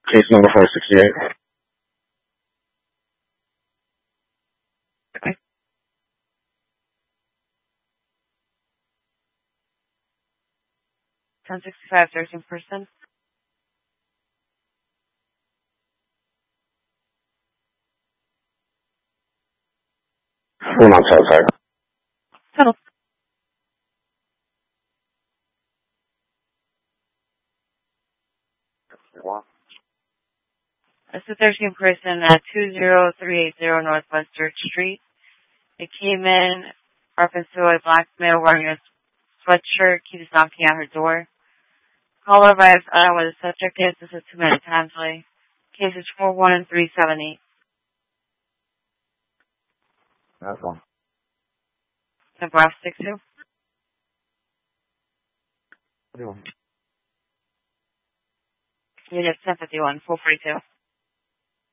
Case number 468. Okay. $1065, 13 person. Fremont Southside. Tunnel. It's a 13 person at 20380 Northwest Church Street. It came in reference to a black male wearing a sweatshirt. He was knocking at her door. Caller arrives. I don't know where the subject is. This is 2 minutes Hansley. Case is 41378. That's one. Nebraska 62. Unit 1051, 442.